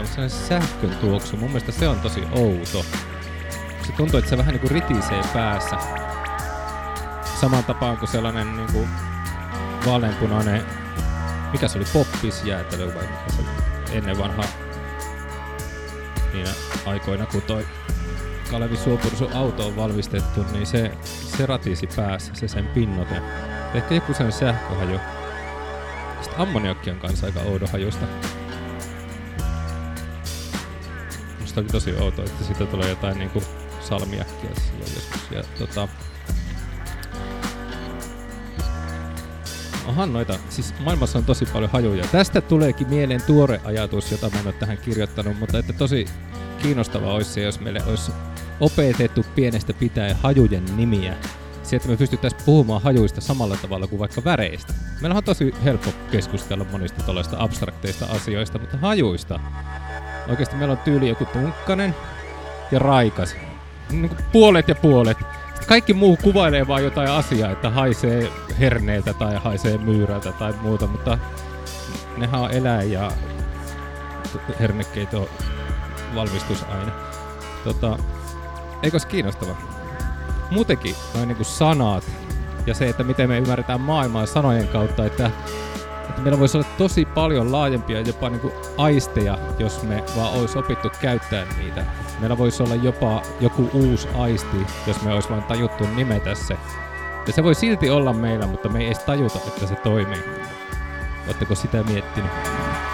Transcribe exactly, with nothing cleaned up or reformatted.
niin sellainen sähkön tuoksu. Mun mielestä se on tosi outo. Se tuntuu, että se vähän niinku ritisee päässä. Samaan tapaan kuin sellainen niinku vaaleanpunainen, mikä se oli, poppisjäätelö vai mikä se oli ennen vanhaa. Niinä aikoina, kun toi Kalevi Suopursun auto on valmistettu, niin se, se ratisi päässä, se sen pinnote. Ehkä joku sen sähköhaju. Sitten ammoniakki on kanssa aika oudon hajusta. Musta oli tosi outo, että siitä tulee jotain niinku salmiakkia silloin joskus. Ja tota... Onhan noita, siis maailmassa on tosi paljon hajuja. Tästä tuleekin mieleen tuore ajatus, jota mä en ole tähän kirjoittanut, mutta että tosi kiinnostavaa olisi se, jos meille olisi opetettu pienestä pitäen hajujen nimiä. Se, että me pystyttäisiin puhumaan hajuista samalla tavalla kuin vaikka väreistä. Meillä on tosi helppo keskustella monista tällaista abstrakteista asioista, mutta hajuista. Oikeasti meillä on tyyli joku tunkkanen ja raikas. Niin kuin puolet ja puolet. Kaikki muu kuvailee vaan jotain asiaa, että haisee herneeltä tai haisee myyrältä tai muuta, mutta nehän on eläin ja hernekeito valmistusaine. Tota, eikö se kiinnostavaa? Muutenkin noin niin kuin sanat ja se, että miten me ymmärretään maailmaa sanojen kautta, että, että meillä voisi olla tosi paljon laajempia jopa niin kuin aisteja, jos me vaan olisi opittu käyttää niitä. Meillä voisi olla jopa joku uusi aisti, jos me olisi vain tajuttu nimetä se. Ja se voi silti olla meillä, mutta me ei edes tajuta, että se toimii. Oletteko sitä miettinyt?